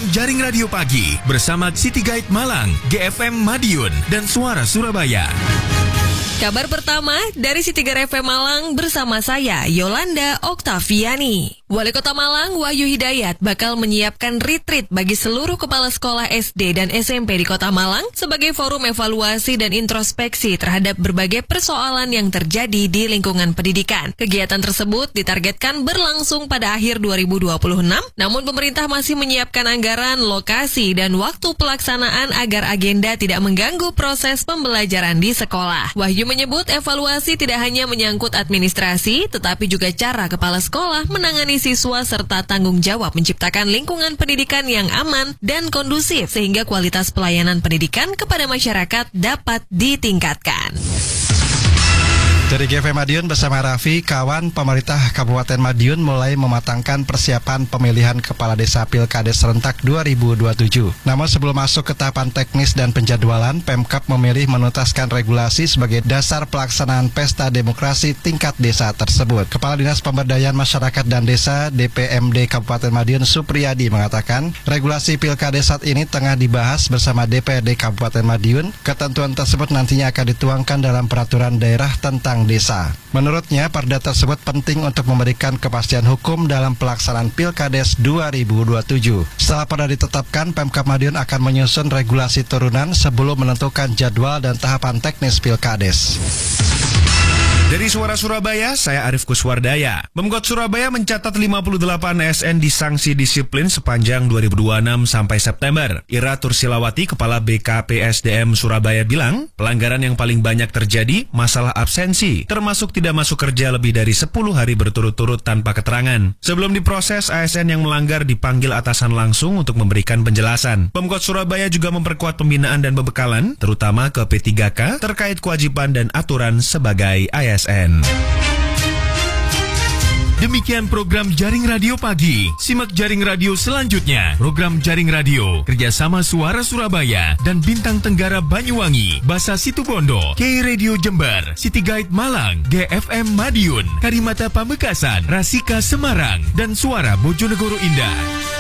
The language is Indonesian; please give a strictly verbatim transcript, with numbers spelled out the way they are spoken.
Jaring Radio Pagi bersama City Guide Malang, G F M Madiun, dan Suara Surabaya. Kabar pertama dari City Guide F M Malang bersama saya, Yolanda Oktaviani. Wali Kota Malang, Wahyu Hidayat, bakal menyiapkan retreat bagi seluruh kepala sekolah S D dan S M P di Kota Malang sebagai forum evaluasi dan introspeksi terhadap berbagai persoalan yang terjadi di lingkungan pendidikan. Kegiatan tersebut ditargetkan berlangsung pada akhir dua ribu dua puluh enam, namun pemerintah masih menyiapkan anggaran, lokasi, dan waktu pelaksanaan agar agenda tidak mengganggu proses pembelajaran di sekolah. Wahyu menyebut evaluasi tidak hanya menyangkut administrasi, tetapi juga cara kepala sekolah menangani siswa serta tanggung jawab menciptakan lingkungan pendidikan yang aman dan kondusif sehingga kualitas pelayanan pendidikan kepada masyarakat dapat ditingkatkan. Dari G F M Madiun bersama Raffi, kawan, pemerintah Kabupaten Madiun mulai mematangkan persiapan pemilihan Kepala Desa Pilkades serentak dua ribu dua puluh tujuh. Namun sebelum masuk ke tahapan teknis dan penjadwalan, Pemkab memilih menuntaskan regulasi sebagai dasar pelaksanaan pesta demokrasi tingkat desa tersebut. Kepala Dinas Pemberdayaan Masyarakat dan Desa D P M D Kabupaten Madiun Supriyadi mengatakan, regulasi Pilkades saat ini tengah dibahas bersama D P R D Kabupaten Madiun. Ketentuan tersebut nantinya akan dituangkan dalam peraturan daerah tentang desa. Menurutnya, perda tersebut penting untuk memberikan kepastian hukum dalam pelaksanaan Pilkades dua ribu dua puluh tujuh. Setelah perda ditetapkan, Pemkab Madiun akan menyusun regulasi turunan sebelum menentukan jadwal dan tahapan teknis Pilkades. Dari Suara Surabaya, saya Arif Kuswardaya. Pemkot Surabaya mencatat lima puluh delapan A S N disanksi disiplin sepanjang dua ribu dua puluh enam sampai September. Ira Tursilawati, Kepala B K P S D M Surabaya bilang, pelanggaran yang paling banyak terjadi masalah absensi, termasuk tidak masuk kerja lebih dari sepuluh hari berturut-turut tanpa keterangan. Sebelum diproses, A S N yang melanggar dipanggil atasan langsung untuk memberikan penjelasan. Pemkot Surabaya juga memperkuat pembinaan dan pembekalan, terutama ke P tiga K, terkait kewajiban dan aturan sebagai A S N. Demikian program Jaring Radio Pagi. Simak Jaring Radio selanjutnya. Program Jaring Radio kerjasama Suara Surabaya dan Bintang Tenggara Banyuwangi, Basa Situbondo, K Radio Jember, City Guide Malang, G F M Madiun, Karimata Pamekasan, Rasika Semarang, dan Suara Bojonegoro Indah.